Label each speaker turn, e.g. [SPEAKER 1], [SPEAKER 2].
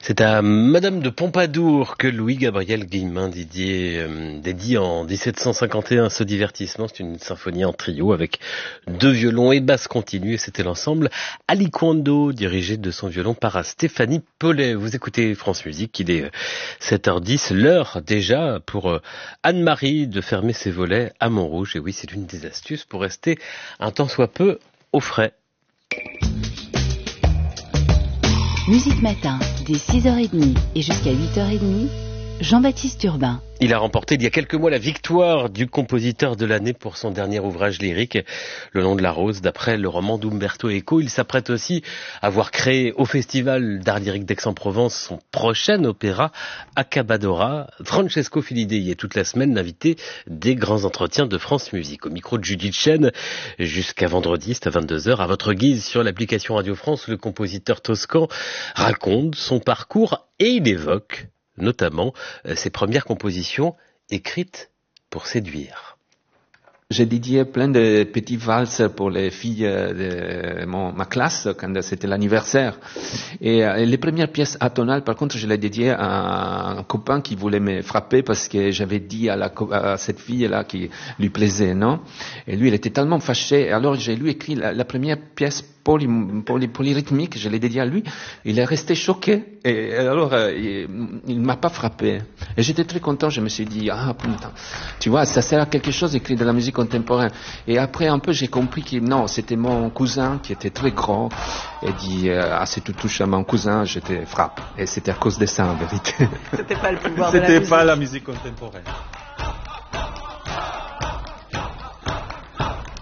[SPEAKER 1] C'est à Madame de Pompadour que Louis-Gabriel Guillemin dédie en 1751 ce divertissement. C'est une symphonie en trio avec 2 violons et basse continue. Et c'était l'ensemble Aliquando, dirigé de son violon par Stéphanie Paulet. Vous écoutez France Musique, il est 7h10, l'heure déjà pour Anne-Marie de fermer ses volets à Montrouge. Et oui, c'est l'une des astuces pour rester un tant soit peu au frais.
[SPEAKER 2] Musique Matin, dès 6h30 et jusqu'à 8h30, Jean-Baptiste Urbain.
[SPEAKER 1] Il a remporté il y a quelques mois la victoire du compositeur de l'année pour son dernier ouvrage lyrique, Le long de la rose, d'après le roman d'Umberto Eco. Il s'apprête aussi à avoir créé au Festival d'art lyrique d'Aix-en-Provence son prochain opéra, Accabadora. Francesco Filidei y est toute la semaine l'invité des grands entretiens de France Musique. Au micro de Judith Chen, jusqu'à vendredi, c'est à 22h. À votre guise sur l'application Radio France, le compositeur toscan raconte son parcours et il évoque notamment ses premières compositions écrites pour séduire.
[SPEAKER 3] J'ai dédié plein de petits valses pour les filles de ma classe quand c'était l'anniversaire. Et les premières pièces atonales, par contre, je les dédiées à un copain qui voulait me frapper parce que j'avais dit à cette fille-là qui lui plaisait, non? Et lui, il était tellement fâché. Alors, j'ai lui écrit la première pièce polyrythmique, je l'ai dédié à lui. Il est resté choqué. Et alors, il m'a pas frappé. Et j'étais très content. Je me suis dit, ah, putain. Tu vois, ça sert à quelque chose d'écrire de la musique contemporaine. Et après, un peu, j'ai compris que non, c'était mon cousin qui était très grand. Et dit, si tu touches à mon cousin, je te frappe. Et c'était à cause de ça, en vérité.
[SPEAKER 4] C'était pas le pouvoir de la musique.
[SPEAKER 3] C'était pas la musique contemporaine.